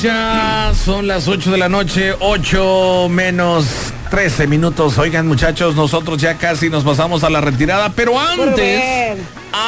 fecha, son las 8 de la noche, 8 menos 13 minutos. Oigan, muchachos, nosotros ya casi nos pasamos a la retirada, pero antes,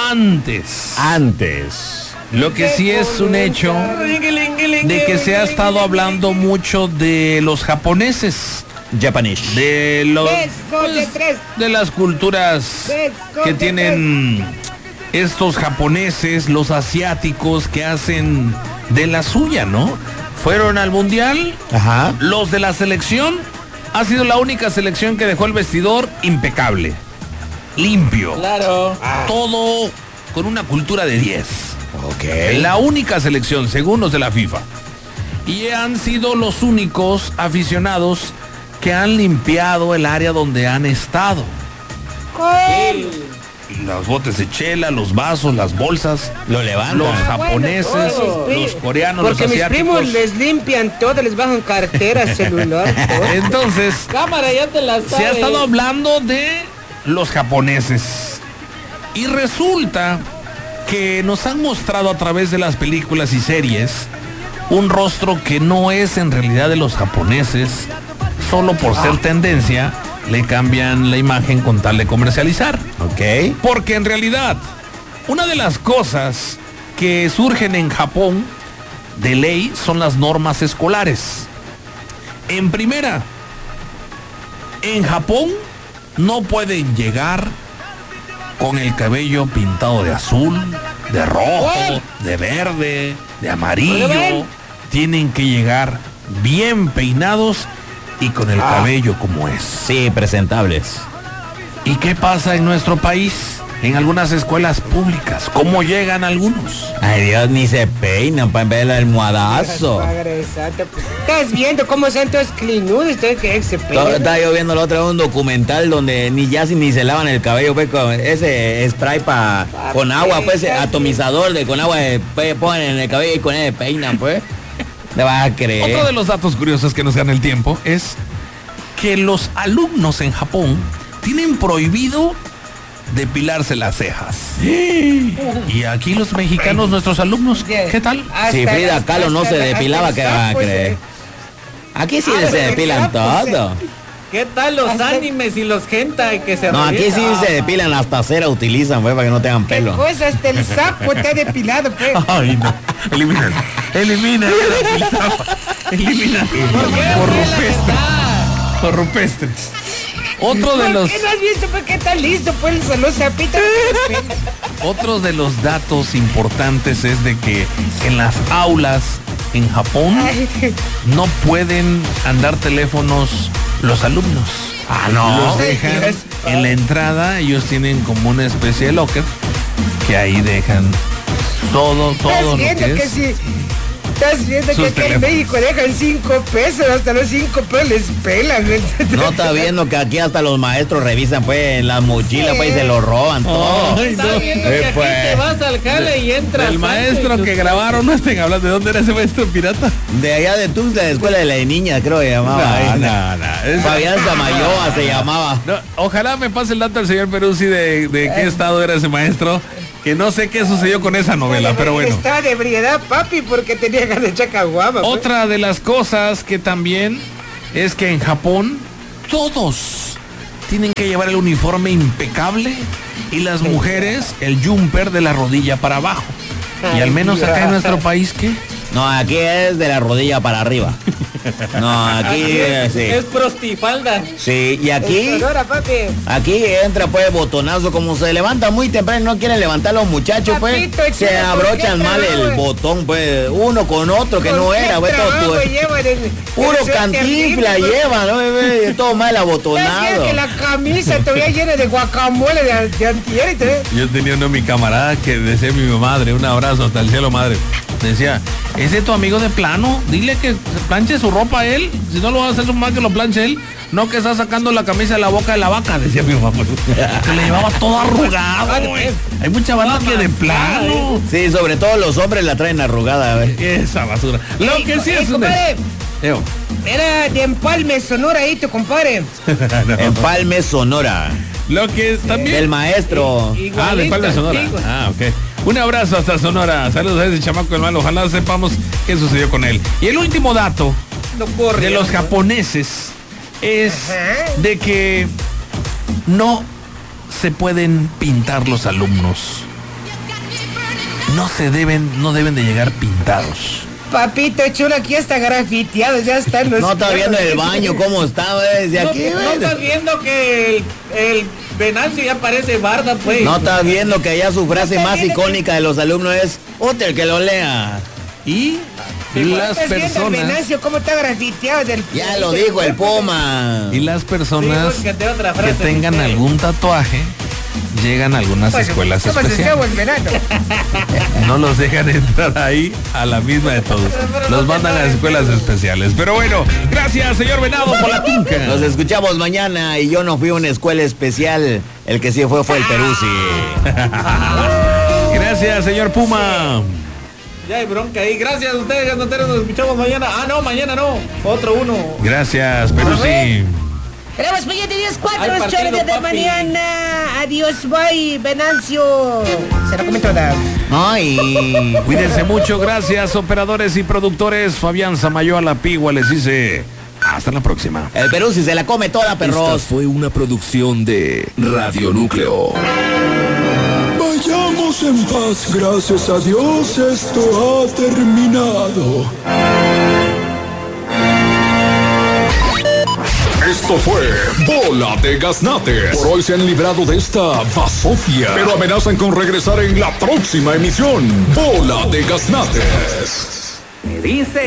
lo que sí es un hecho de que se ha estado hablando mucho de los japoneses. Japanese. De los de las culturas que tienen estos japoneses, los asiáticos, que hacen de la suya, ¿no? Fueron al mundial. Ajá. Los de la selección ha sido la única selección que dejó el vestidor impecable, limpio. Claro. Todo con una cultura de 10. Ok. La única selección, según los de la FIFA. Y han sido los únicos aficionados que han limpiado el área donde han estado. Los botes de chela, los vasos, las bolsas, Lo levantan. los japoneses, los coreanos, los porque mis asiáticos. primos les limpian todo, les bajan cartera, celular, todo. Entonces, Cámara, ya te la sabes. se ha estado hablando de los japoneses. Y resulta que nos han mostrado a través de las películas y series un rostro que no es en realidad de los japoneses. Solo por ser tendencia, le cambian la imagen con tal de comercializar. Ok. Porque en realidad, una de las cosas que surgen en Japón de ley son las normas escolares. En primera, en Japón no pueden llegar con el cabello pintado de azul, de rojo, de verde, de amarillo. Tienen que llegar bien peinados y con el cabello como es. Sí, presentables. ¿Y qué pasa en nuestro país? En algunas escuelas públicas, ¿cómo llegan algunos? Ay, Dios, ni se peinan para ver el almohadazo. Estás viendo cómo son todos clinudos, ustedes que se peinan. Estaba yo viendo el otro un documental donde ni se lavan el cabello, pues, con ese spray con agua, pues, atomizador con agua, ponen en el cabello y con él peinan, pues. ¿Le vas a creer? Otro de los datos curiosos que nos gana el tiempo es que los alumnos en Japón tienen prohibido depilarse las cejas. Y aquí los mexicanos, nuestros alumnos, ¿qué tal? Si Frida Kahlo no se depilaba, ¿qué vas a creer? Aquí sí se depilan todo. ¿Qué tal los animes y los hentai que se No, aquí sí se depilan, hasta cera utilizan, pues, para que no tengan pelo. Pues hasta el sapo está depilado, pues. Ay, no. Elimina. Elimina. Por rupestre. Otro de los... ¿Por qué no has visto? ¿Por qué está listo? Pues los zapitos. Otro de los datos importantes es de que en las aulas en Japón no pueden andar teléfonos los alumnos. Ah, no. Los dejan en la entrada. Ellos tienen como una especie de locker que ahí dejan todo lo que es. Estás viendo que aquí en México dejan 5 pesos, hasta los 5 pesos les pelan. No está viendo que aquí hasta los maestros revisan, pues, las mochilas, pues, y se lo roban todo. Ay, Está viendo que aquí pues. te vas al jale y entras. El maestro que grabaron, no estén hablando. ¿De dónde era ese maestro pirata? De allá de Tuxtla, de escuela de la niña, creo que llamaba. No. Fabián Samayoa se llamaba. No, ojalá me pase el dato al señor Peruzzi de qué estado era ese maestro, que no sé qué sucedió con esa novela, pero bueno. Estaba de ebriedad, papi, porque tenía ganas de chacaguama. Otra de las cosas que también es que en Japón todos tienen que llevar el uniforme impecable y las mujeres el jumper de la rodilla para abajo. Y al menos acá en nuestro país, ¿qué? No, aquí es de la rodilla para arriba. No, aquí sí. Es prostifalda. Sí, y aquí entra pues botonazo, como se levanta muy temprano y no quieren levantar los muchachos, pues se abrochan mal el botón, pues uno con otro que no era, pues todo puro cantinfla lleva, ¿no? Todo mal abotonado. Que la camisa todavía llena de guacamole de antier. Yo tenía uno de mi camarada que decía mi madre, un abrazo hasta el cielo, madre. Decía, ese es tu amigo de plano, dile que planche su ropa a él, si no lo va a hacer su mamá que lo planche él, no que está sacando la camisa de la boca de la vaca, decía mi mamá. Se le llevaba todo arrugado, güey. Hay mucha banda que de plano. Sí, sobre todo los hombres la traen arrugada, güey. Esa basura. Lo que sí es un... Era de Empalme, Sonora, ahí tu compadre. No. Empalme, Sonora. Lo que también... Del maestro. De Empalme, Sonora. Ah, ok. Un abrazo hasta Sonora. Saludos a ese chamaco del mal. Ojalá sepamos qué sucedió con él. Y el último dato de los japoneses es de que no se pueden pintar los alumnos. No deben de llegar pintados. Papito chulo, aquí está grafiteado, ya están los... No está viendo el baño cómo está desde aquí. No estás viendo que el Venancio ya parece barda, pues. No estás viendo que ya su frase más icónica de los alumnos es "Útil que lo lea". Y las personas... Venancio, ¿cómo está grafiteado del... Ya lo dijo el Puma. Y las personas que tengan algún tatuaje llegan a algunas escuelas especiales. No los dejan entrar ahí a la misma de todos. Los mandan a escuelas especiales. Pero bueno, gracias, señor Venado, por la tunca. Nos escuchamos mañana y yo no fui a una escuela especial. El que sí fue el Peruzzi. Gracias, señor Puma. Ya hay bronca ahí. Gracias a ustedes, gasnoteros. Nos escuchamos mañana. Ah, no, mañana no. Otro uno. Gracias, Peruzzi. Tenemos mañana 10-4, los choles de mañana. Adiós, bye, Venancio. Se lo comento nada. Ay. Cuídense mucho, gracias, operadores y productores. Fabián Samayoa La Pigua les dice hasta la próxima. El Peruzzi se la come toda, perros. Esta fue una producción de Radio Núcleo. Vayamos en paz, gracias a Dios, esto ha terminado. Esto fue Bola de Gaznate. Por hoy se han librado de esta basofia, pero amenazan con regresar en la próxima emisión. Bola de Gaznates. Me dice